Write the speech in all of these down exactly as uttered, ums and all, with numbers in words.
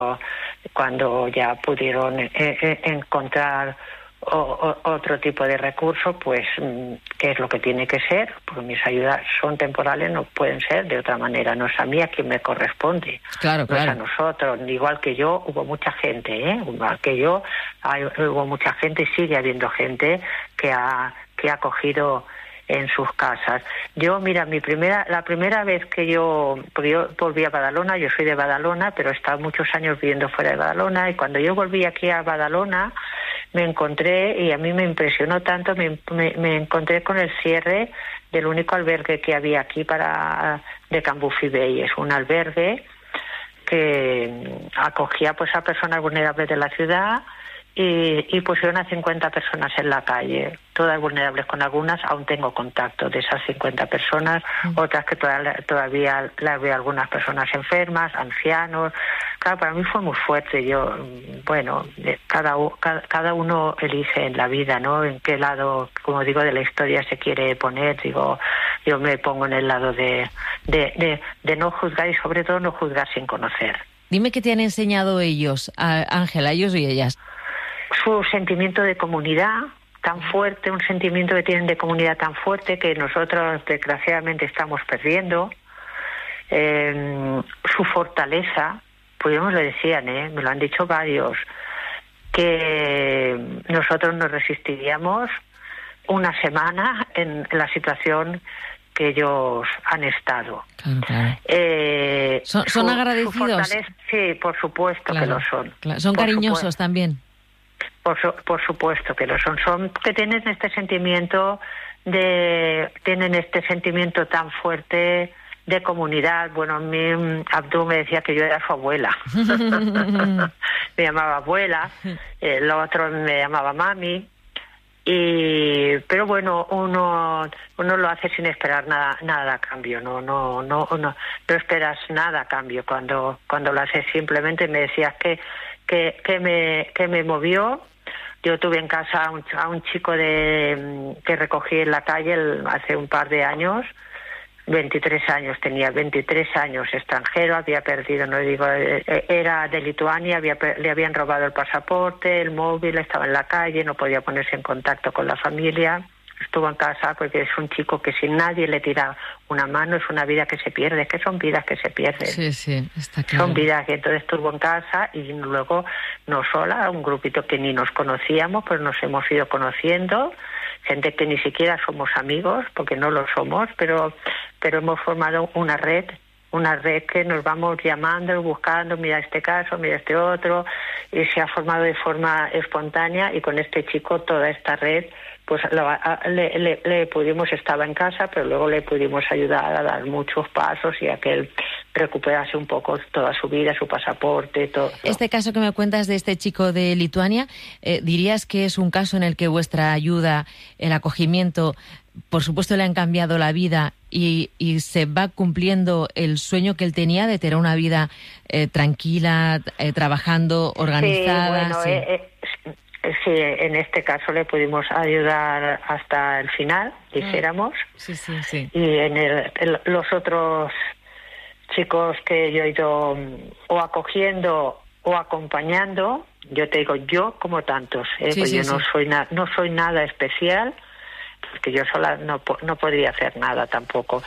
cuando ya pudieron eh, eh, encontrar o, o, otro tipo de recurso, pues qué es lo que tiene que ser, porque mis ayudas son temporales, no pueden ser de otra manera, no es a mí a quien me corresponde, claro, no claro. es a nosotros, igual que yo hubo mucha gente, ¿eh? igual que yo hay, hubo mucha gente y sigue habiendo gente que ha, que ha cogido en sus casas. Yo, mira, mi primera, la primera vez que yo, porque yo volví a Badalona, yo soy de Badalona, pero he estado muchos años viviendo fuera de Badalona, y cuando yo volví aquí a Badalona, me encontré, y a mí me impresionó tanto, me, me, me encontré con el cierre del único albergue que había aquí para de Can Bufi-Bay. Es un albergue que acogía pues a personas vulnerables de la ciudad, y, y pusieron a cincuenta personas en la calle, todas vulnerables. Con algunas aún tengo contacto de esas cincuenta personas, mm. otras que todavía, todavía las veo, algunas personas enfermas, ancianos. Claro, para mí fue muy fuerte. Yo, bueno, cada, cada, cada uno elige en la vida, ¿no? En qué lado, como digo, de la historia se quiere poner. Digo, yo me pongo en el lado de, de, de, de no juzgar, y sobre todo no juzgar sin conocer. Dime qué te han enseñado ellos, Ángela, ellos y ellas. Su sentimiento de comunidad tan fuerte, un sentimiento que tienen de comunidad tan fuerte que nosotros desgraciadamente estamos perdiendo. Eh, su fortaleza, pues ellos me lo decían, ¿eh? me lo han dicho varios, que nosotros nos resistiríamos una semana en la situación que ellos han estado. Claro, claro. Eh, ¿Son, son su, agradecidos? Su sí, por supuesto claro, que lo son. Claro. ¿Son por cariñosos supuesto. también? Por, su, por supuesto que lo son, son que tienen este sentimiento de tienen este sentimiento tan fuerte de comunidad. Bueno, a mí Abdú me decía que yo era su abuela. Me llamaba abuela, el otro me llamaba mami. Y pero bueno, uno uno lo hace sin esperar nada nada a cambio, no no no no no esperas nada a cambio cuando cuando lo haces. Simplemente me decías que que que me que me movió. Yo tuve en casa a un, a un chico de que recogí en la calle el, hace un par de años, veintitrés años tenía, veintitrés años, extranjero, había perdido, no digo, era de Lituania, había, le habían robado el pasaporte, el móvil, estaba en la calle, no podía ponerse en contacto con la familia. Estuvo en casa porque es un chico que si nadie le tira una mano, es una vida que se pierde, es que son vidas que se pierden. Sí, sí, está claro. Son vidas que entonces estuvo en casa, y luego no sola, un grupito que ni nos conocíamos, pues nos hemos ido conociendo, gente que ni siquiera somos amigos, porque no lo somos, pero, pero hemos formado una red, una red que nos vamos llamando, buscando, mira este caso, mira este otro, y se ha formado de forma espontánea, y con este chico toda esta red pues lo, le, le, le pudimos, estaba en casa, pero luego le pudimos ayudar a dar muchos pasos y a que él recuperase un poco toda su vida, su pasaporte, todo. Este caso que me cuentas de este chico de Lituania, eh, ¿dirías que es un caso en el que vuestra ayuda, el acogimiento, por supuesto le han cambiado la vida y, y se va cumpliendo el sueño que él tenía de tener una vida eh, tranquila, eh, trabajando, organizada? Sí, bueno, sí. Eh, eh, Sí, en este caso le pudimos ayudar hasta el final, dijéramos. Sí, sí, sí. Y en el, el, los otros chicos que yo he ido o acogiendo o acompañando, yo te digo, yo como tantos, ¿eh? Sí, pues sí, yo sí. no soy na, no soy nada especial, porque yo sola no no podría hacer nada tampoco.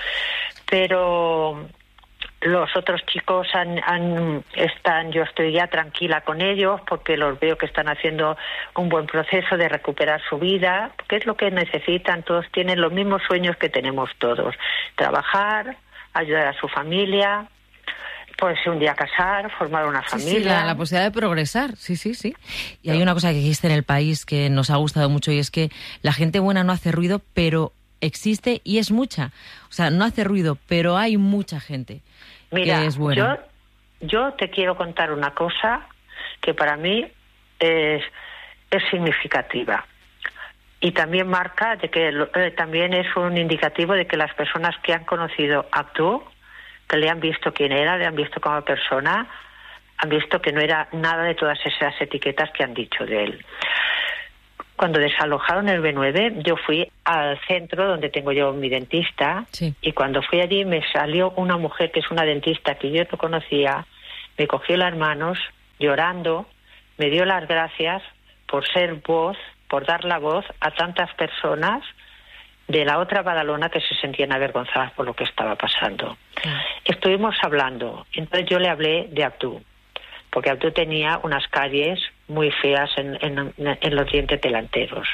Pero los otros chicos han, han, están, yo estoy ya tranquila con ellos porque los veo que están haciendo un buen proceso de recuperar su vida, porque es lo que necesitan. Todos tienen los mismos sueños que tenemos todos: trabajar, ayudar a su familia, pues un día casar, formar una familia. Sí, sí, la, la posibilidad de progresar, sí, sí, sí. Y hay una cosa que existe en el país que nos ha gustado mucho, y es que la gente buena no hace ruido, pero existe y es mucha. O sea, no hace ruido, pero hay mucha gente. Mira, que es buena. yo, yo te quiero contar una cosa que para mí es, es significativa. Y también marca de que eh, también es un indicativo de que las personas que han conocido a Abdú, que le han visto quién era, le han visto como persona, han visto que no era nada de todas esas etiquetas que han dicho de él. Cuando desalojaron el B nueve, yo fui al centro donde tengo yo mi dentista, sí. Y cuando fui allí me salió una mujer que es una dentista que yo no conocía, me cogió las manos llorando, me dio las gracias por ser voz, por dar la voz a tantas personas de la otra Badalona que se sentían avergonzadas por lo que estaba pasando. Ah. Estuvimos hablando, entonces yo le hablé de Abdú, porque Abdú tenía unas caries muy feas en, en, en los dientes delanteros.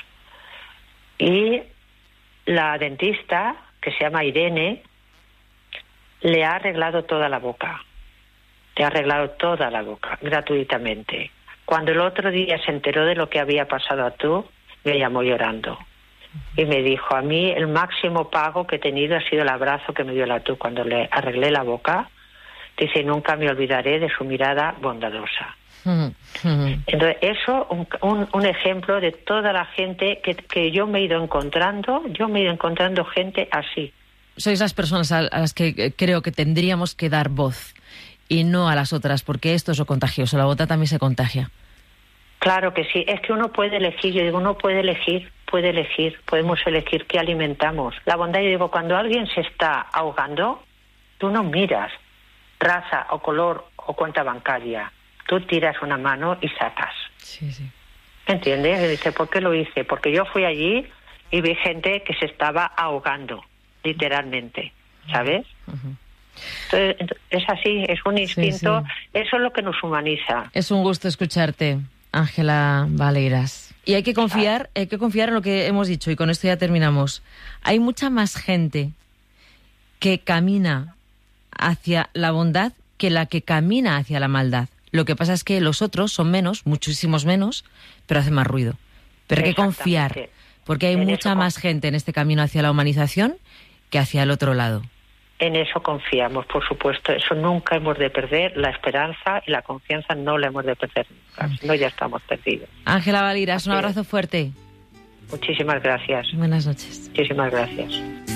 Y la dentista, que se llama Irene, le ha arreglado toda la boca. Le ha arreglado toda la boca, gratuitamente. Cuando el otro día se enteró de lo que había pasado a Abdú, me llamó llorando. Y me dijo, a mí el máximo pago que he tenido ha sido el abrazo que me dio la Abdú cuando le arreglé la boca. Dice, nunca me olvidaré de su mirada bondadosa. Entonces, eso, un, un, un ejemplo de toda la gente que, que yo me he ido encontrando, yo me he ido encontrando gente así. Sois las personas a las que creo que tendríamos que dar voz y no a las otras, porque esto es lo contagioso, la bondad también se contagia. Claro que sí, es que uno puede elegir, yo digo, uno puede elegir, puede elegir, podemos elegir qué alimentamos. La bondad, yo digo, cuando alguien se está ahogando, tú no miras raza o color o cuenta bancaria, tú tiras una mano y sacas. Sí, sí. ¿Entiendes? Y dice, ¿por qué lo hice? Porque yo fui allí y vi gente que se estaba ahogando, literalmente, ¿sabes? Uh-huh. Entonces, es así, es un instinto, sí, sí. Eso es lo que nos humaniza. Es un gusto escucharte, Ángela Valeiras. Y hay que confiar, hay que confiar en lo que hemos dicho, y con esto ya terminamos. Hay mucha más gente que camina hacia la bondad que la que camina hacia la maldad. Lo que pasa es que los otros son menos, muchísimos menos, pero hacen más ruido. Pero hay que confiar, porque hay en mucha más gente en este camino hacia la humanización que hacia el otro lado. En eso confiamos, por supuesto. Eso nunca hemos de perder. La esperanza y la confianza no la hemos de perder nunca. Si no, ya estamos perdidos. Ángela Valeiras, un abrazo fuerte. Muchísimas gracias. Buenas noches. Muchísimas gracias.